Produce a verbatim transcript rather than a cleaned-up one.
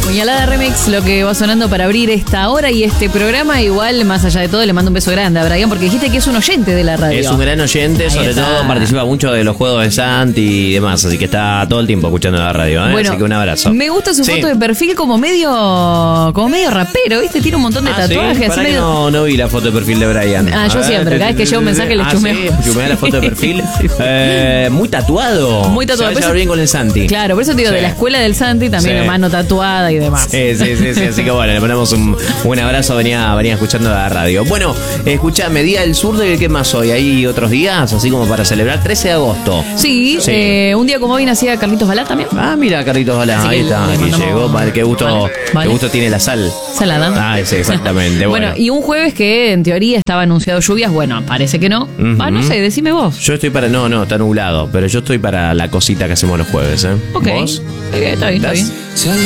Puñalada Remix, lo que va sonando para abrir esta hora y este programa. Igual, más allá de todo, le mando un beso grande a Brian porque dijiste que es un oyente de la radio. Es un gran oyente, Ahí sobre está. todo participa mucho de los juegos de Santi y demás, así que está todo el tiempo escuchando la radio, ¿eh? Bueno, así que un abrazo. Me gusta su Sí. foto de perfil como medio como medio rapero, ¿viste? Tiene un montón de Ah, ¿sí? tatuajes. Pará así que medio... no, no vi la foto de perfil de Brian. Ah, yo A ver, siempre, cada vez que llega un mensaje le ah, chumeo. ¿sí? Chumea la foto de perfil. Sí, sí. Eh, muy tatuado. Muy tatuado. Se Por va a eso- llevar bien con el Santi. Claro, por eso te digo, Sí. de la escuela del Santi, también Sí. la mano tatuada y demás. Sí, sí, sí, sí, así que bueno, le ponemos un, un abrazo, venía, venía escuchando la radio. Bueno, escuchame, Día del Sur, ¿de qué más hoy? ¿Hay otros días? Así como para celebrar, trece de agosto. Sí, Sí. Eh, un día como hoy nacía Carlitos Balá también. Ah, mira, Carlitos Balá, Así ahí que está, le aquí mandamos- llegó, vale, qué gusto, Vale, vale. qué gusto tiene la sal. Salada. Ah, sí, exactamente, bueno. Bueno, y un jueves que en teoría estaba anunciado lluvias, bueno, parece que no. Ujú. Ah, no sé, decime vos. Yo estoy para, no, no, está nublado, pero yo estoy para la cosita que hacemos los jueves, ¿eh? Ok. ¿Vos? Eh, está bien, está bien. ¿Estás?